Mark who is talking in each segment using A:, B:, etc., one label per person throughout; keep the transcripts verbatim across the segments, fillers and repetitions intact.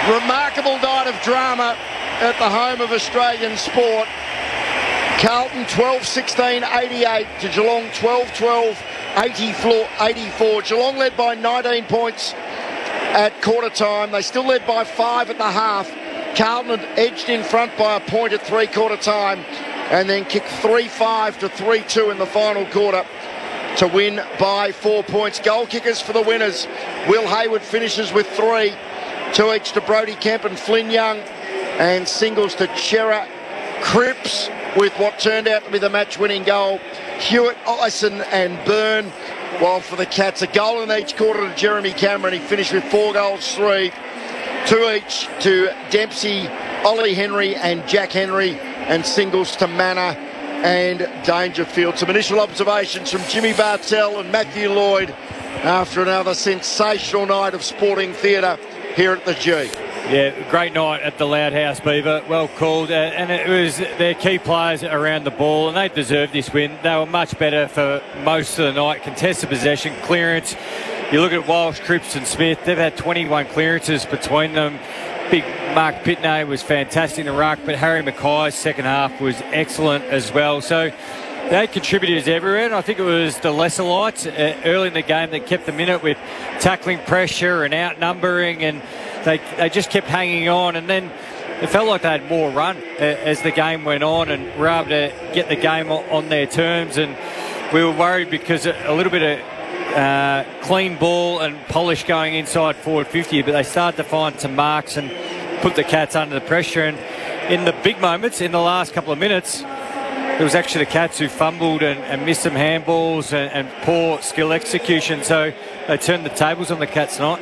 A: Remarkable night of drama at the home of Australian sport. Carlton twelve sixteen eighty-eight to Geelong twelve twelve eighty-four. Geelong led by nineteen points at quarter time. They still led by five at the half. Carlton had edged in front by a point at three quarter time and then kicked three five to three two in the final quarter to win by four points. Goal kickers for the winners. Will Hayward finishes with three. Two each to Brody Kemp and Flynn Young, and singles to Chera Cripps with what turned out to be the match-winning goal. Hewitt, Ison and Byrne. While for the Cats, a goal in each quarter to Jeremy Cameron. He finished with four goals, three. Two each to Dempsey, Ollie Henry and Jack Henry, and singles to Manor and Dangerfield. Some initial observations from Jimmy Bartell and Matthew Lloyd after another sensational night of sporting theatre here at the G.
B: Yeah, great night at the Loud House, Beaver. Well called. Uh, and it was their key players around the ball, and they deserved this win. They were much better for most of the night. Contested possession, clearance. You look at Walsh, Cripps and Smith. They've had twenty-one clearances between them. Big Mark Pitney was fantastic in the ruck, but Harry Mackay's second half was excellent as well. So they had contributors everywhere, and I think it was the lesser lights uh, early in the game that kept them in it with tackling pressure and outnumbering, and they they just kept hanging on. And then it felt like they had more run uh, as the game went on and were able to get the game on, on their terms. And we were worried because a, a little bit of uh, clean ball and polish going inside forward fifty, but they started to find some marks and put the Cats under the pressure. And in the big moments, in the last couple of minutes, it was actually the Cats who fumbled and, and missed some handballs and, and poor skill execution. So they turned the tables on the Cats tonight.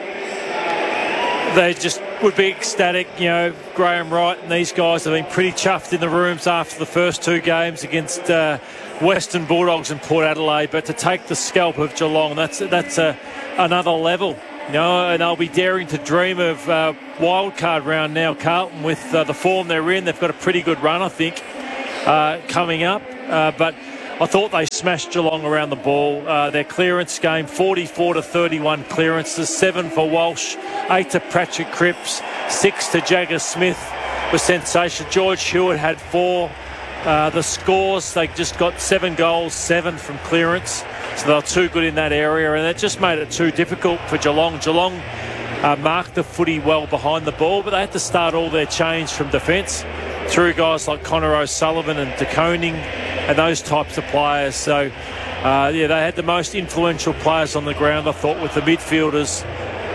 C: They just would be ecstatic. You know, Graham Wright and these guys have been pretty chuffed in the rooms after the first two games against uh, Western Bulldogs and Port Adelaide. But to take the scalp of Geelong, that's that's a, another level. You know, and they'll be daring to dream of uh, wildcard round now. Carlton, with uh, the form they're in, they've got a pretty good run, I think. Uh, coming up, uh, but I thought they smashed Geelong around the ball. Uh, their clearance game, forty-four to thirty-one clearances, seven for Walsh, eight to Patrick Cripps, six to Jagger Smith was sensational. George Hewitt had four. Uh, the scores, they just got seven goals, seven from clearance, so they were too good in that area, and it just made it too difficult for Geelong. Geelong uh, marked the footy well behind the ball, but they had to start all their change from defence through guys like Connor O'Sullivan and De Koning and those types of players. So, uh, yeah, they had the most influential players on the ground, I thought, with the midfielders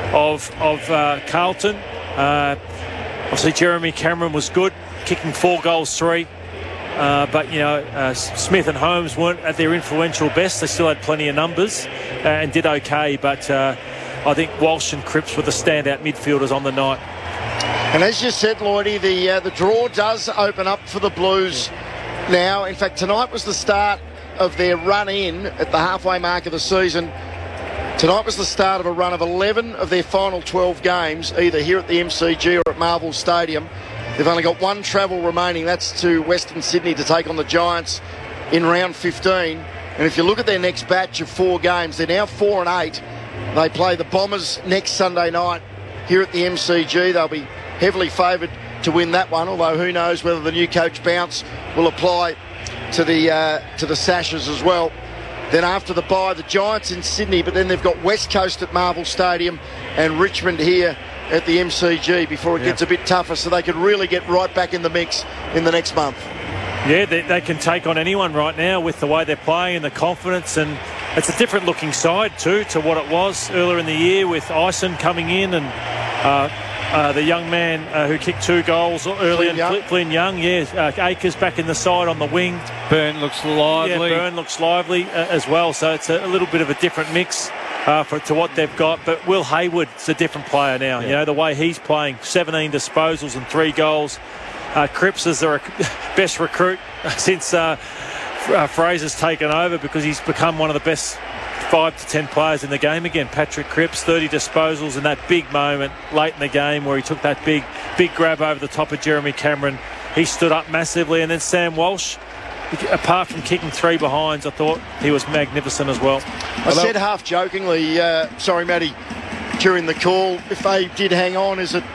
C: of of uh, Carlton. Uh, obviously, Jeremy Cameron was good, kicking four goals, three. Uh, but, you know, uh, Smith and Holmes weren't at their influential best. They still had plenty of numbers uh, and did okay. But uh, I think Walsh and Cripps were the standout midfielders on the night.
A: And as you said, Lloydie, the uh, the draw does open up for the Blues now. In fact, tonight was the start of their run in at the halfway mark of the season. Tonight was the start of a run of eleven of their final twelve games, either here at the M C G or at Marvel Stadium. They've only got one travel remaining. That's to Western Sydney to take on the Giants in round fifteen. And if you look at their next batch of four games, they're now four and eight. They play the Bombers next Sunday night here at the M C G. They'll be heavily favoured to win that one, although who knows whether the new coach bounce will apply to the uh, to the Sashes as well. Then after the bye, the Giants in Sydney, but then they've got West Coast at Marvel Stadium and Richmond here at the M C G before it yeah. gets a bit tougher, so they could really get right back in the mix in the next month.
C: Yeah, they, they can take on anyone right now with the way they're playing and the confidence, and it's a different looking side too to what it was earlier in the year with Ison coming in and uh, uh, the young man uh, who kicked two goals early, and Flynn, Flynn Young, yeah, uh, Akers back in the side on the wing.
B: Byrne looks lively.
C: Yeah, Byrne looks lively uh, as well, so it's a, a little bit of a different mix Uh, for, to what they've got. But Will Hayward's a different player now. Yeah. You know, the way he's playing, seventeen disposals and three goals. Uh, Cripps is the rec- best recruit since uh, uh, Fraser's taken over, because he's become one of the best five to ten players in the game again. Patrick Cripps, thirty disposals in that big moment late in the game where he took that big, big grab over the top of Jeremy Cameron. He stood up massively. And then Sam Walsh, apart from kicking three behinds, I thought he was magnificent as well.
A: I said half jokingly, uh, sorry, Matty, during the call, if they did hang on, is it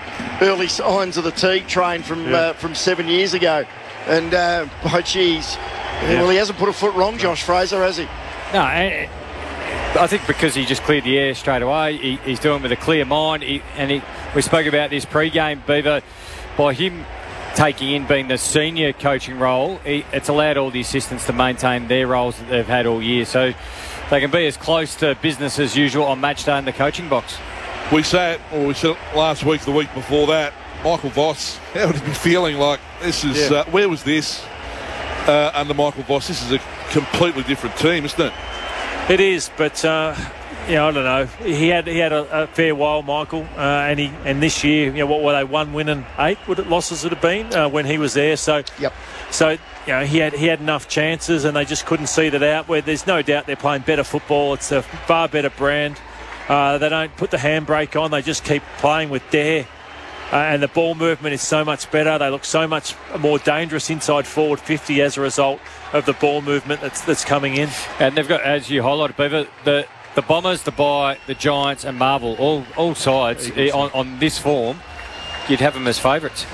A: early signs of the Teague train from
C: Yeah.
A: uh, from seven years ago. And, uh, oh, geez.
C: Yeah.
A: Well, he hasn't put a foot wrong, Josh Fraser, has he?
B: No, I, I think because he just cleared the air straight away, he, he's doing it with a clear mind. He, and he, we spoke about this pre-game, Beaver, by him taking in being the senior coaching role, he, it's allowed all the assistants to maintain their roles that they've had all year. So they can be as close to business as usual on match day in the coaching box.
D: We said it, or we said it last week, the week before that, Michael Voss, how would he be feeling like this is,
C: Yeah.
D: uh, where was this uh, under Michael Voss? This is a completely different team, isn't it?
C: It is, but uh, you know, I don't know. He had he had a, a fair while, Michael, uh, and he and this year, you know, what were they? One win and eight would it losses would have been uh, when he was there. So,
A: Yep.
C: so you know, he had he had enough chances, and they just couldn't see that out. Where there's no doubt they're playing better football. It's a far better brand. Uh, they don't put the handbrake on. They just keep playing with dare. Uh, and the ball movement is so much better. They look so much more dangerous inside forward fifty as a result of the ball movement that's that's coming in.
B: And they've got, as you highlighted, Beaver, the, the Bombers, the Bye, the Giants and Marvel, all all sides eh, on, on this form, you'd have them as favourites.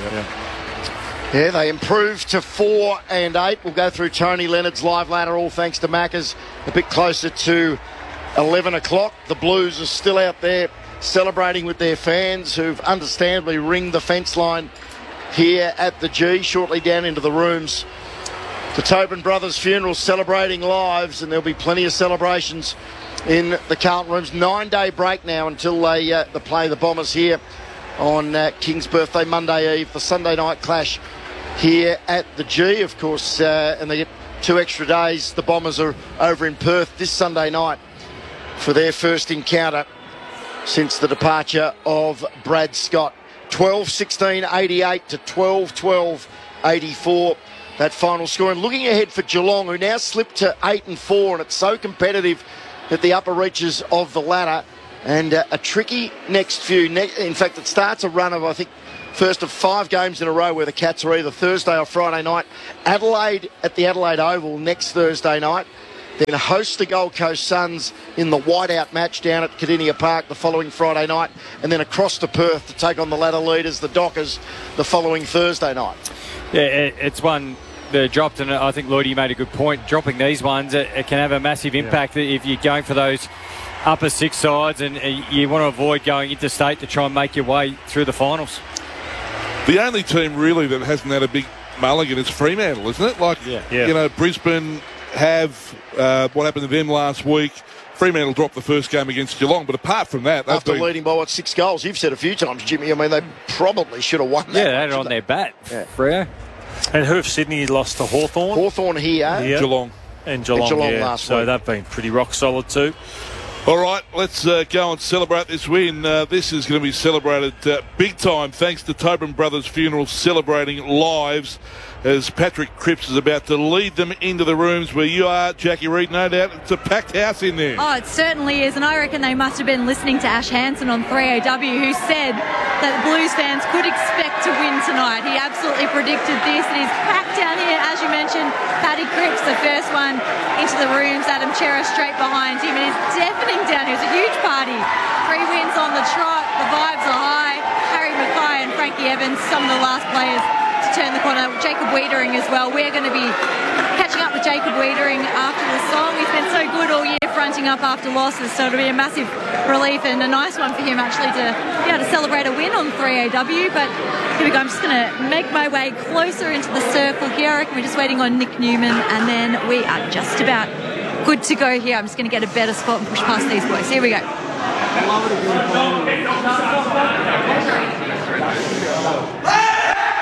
A: Yeah, they improved to four and eight. We'll go through Tony Leonard's live ladder, all thanks to Macca's, a bit closer to eleven o'clock. The Blues are still out there celebrating with their fans who've understandably ringed the fence line here at the G, shortly down into the rooms. The Tobin Brothers funeral celebrating lives, and there'll be plenty of celebrations in the Carlton rooms. Nine-day break now until they, uh, they play the Bombers here on uh, King's birthday, Monday Eve, the Sunday night clash here at the G, of course, uh, and they get two extra days. The Bombers are over in Perth this Sunday night for their first encounter since the departure of Brad Scott. twelve sixteen eighty-eight to twelve twelve eighty-four, that final score. And looking ahead for Geelong, who now slipped to eight and four, and it's so competitive at the upper reaches of the ladder, and uh, a tricky next few. Ne- in fact, it starts a run of, I think, first of five games in a row where the Cats are either Thursday or Friday night. Adelaide at the Adelaide Oval next Thursday night. Then host the Gold Coast Suns in the whiteout match down at Cardinia Park the following Friday night, and then across to Perth to take on the ladder leaders, the Dockers, the following Thursday night.
B: Yeah, it, it's one that dropped, and I think Lloydie made a good point. Dropping these ones, it, it can have a massive impact yeah. if you're going for those upper six sides, and you want to avoid going interstate to try and make your way through the finals.
D: The only team really that hasn't had a big mulligan is Fremantle, isn't it? Like,
B: yeah.
C: Yeah.
D: you know, Brisbane have uh, what happened to them last week. Fremantle dropped the first game against Geelong, but apart from that, they've
A: after
D: been...
A: leading by what, six goals, you've said a few times, Jimmy. I mean, they probably should have won that.
B: Yeah, they had it
A: one,
B: on
A: they?
B: their bat,
A: Yeah.
B: Freo.
C: And who have Sydney lost to Hawthorn?
A: Hawthorn here.
C: Yeah.
D: Geelong.
C: And Geelong,
A: And Geelong
C: yeah.
A: last
C: so
A: week.
C: they've been pretty rock solid too.
D: All right, let's uh, go and celebrate this win. Uh, this is going to be celebrated uh, big time thanks to Tobin Brothers Funeral celebrating lives as Patrick Cripps is about to lead them into the rooms where you are, Jackie Reid. No doubt it's a packed house in there.
E: Oh, it certainly is, and I reckon they must have been listening to Ash Hansen on three A W, who said that the Blues fans could expect to win tonight. He absolutely predicted this. It is packed down here, as you mentioned. Paddy Cripps, the first one into the rooms. Adam Chera straight behind him. It is deafening down here. It's a huge party. Three wins on the trot. The vibes are high. Harry Mackay and Frankie Evans, some of the last players to turn the corner. Jacob Wiedering as well. We're going to be catching up with Jacob Wiedering after the song. He's been so good all year fronting up after losses, so it'll be a massive relief and a nice one for him actually to be able to celebrate a win on three A W. But here we go. I'm just going to make my way closer into the circle here. I reckon we're just waiting on Nick Newman, and then we are just about good to go here. I'm just going to get a better spot and push past these boys. Here we go.